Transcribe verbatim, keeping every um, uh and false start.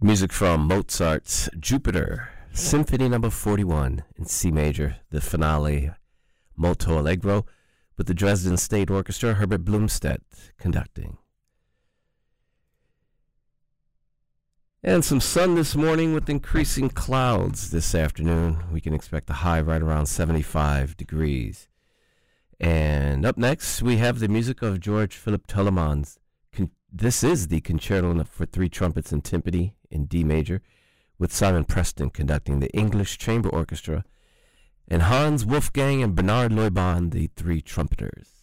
Music from Mozart's Jupiter, Symphony Number forty-one in C major, the finale Molto Allegro, with the Dresden State Orchestra, Herbert Blumstedt conducting. And some sun this morning with increasing clouds this afternoon. We can expect a high right around seventy-five degrees. And up next, we have the music of George Philipp Telemann's. Con- this is the Concerto for Three Trumpets and Timpani in D major, with Simon Preston conducting the English Chamber Orchestra, and Hans Wolfgang and Bernard Leuban, the three trumpeters.